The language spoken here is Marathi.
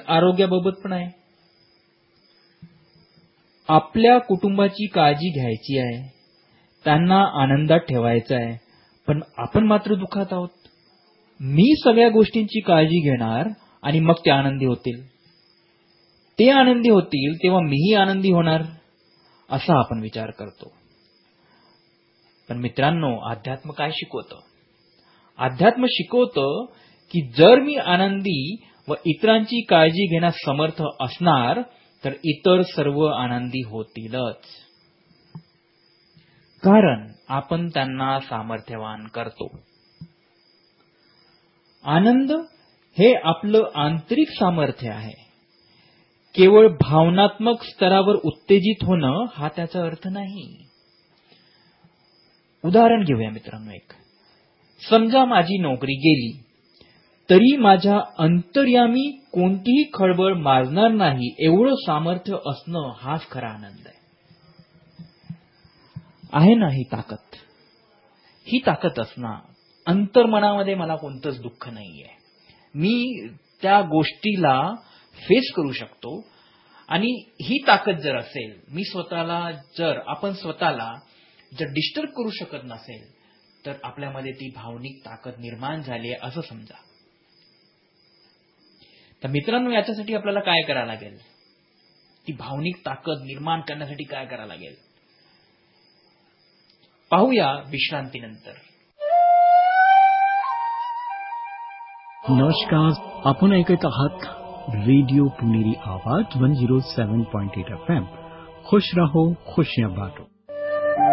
आरोग्याबाबत पण आहे. आपल्या कुटुंबाची काळजी घ्यायची आहे, त्यांना आनंदात ठेवायचं आहे, पण आपण मात्र दुःखात आहोत. मी सगळ्या गोष्टींची काळजी घेणार आणि मग ते आनंदी होतील. ते आनंदी होतील तेव्हा मीही आनंदी होणार, असा आपण विचार करतो. पण मित्रांनो, अध्यात्म काय शिकवतं? अध्यात्म शिकवतं की जर मी आनंदी व इतरांची काळजी घेण्यास समर्थ असणार तर इतर सर्व आनंदी होतीलच, कारण आपण त्यांना सामर्थ्यवान करतो. आनंद हे आपलं आंतरिक सामर्थ्य आहे. केवळ भावनात्मक स्तरावर उत्तेजित होणं हा त्याचा अर्थ नाही. उदाहरण घेऊया मित्रांनो. समजा माझी नोकरी गेली तरी माझ्या अंतर्यामी कोणतीही खळबळ माजणार नाही एवढं सामर्थ्य असणं हाच खरा आनंद आहे ना. ही ताकद असणं, अंतर्मनामध्ये मला कोणतंच दुःख नाहीये, मी त्या गोष्टीला फेस करू शकतो. आणि ही ताकद जर असेल, आपण स्वतःला जर डिस्टर्ब करू शकत नसेल तर आपल्यामध्ये ती भावनिक ताकद निर्माण झाली आहे असं समजा. तर मित्रांनो, याच्यासाठी आपल्याला काय करावं लागेल? ती भावनिक ताकद निर्माण करण्यासाठी काय करावं लागेल पाहूया विश्रांतीनंतर. नमस्कार, आपण ऐकत आहात रेडिओ पुणेरी आवाज 107.8 FM. खुश रहो, खुशियां बांटो.